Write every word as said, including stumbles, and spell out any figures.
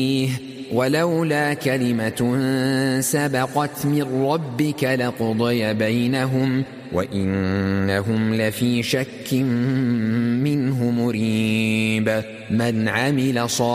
ولولا كلمة سبقت من ربك لقضي بينهم وإنهم لفي شك منه مريب. من عمل صالحا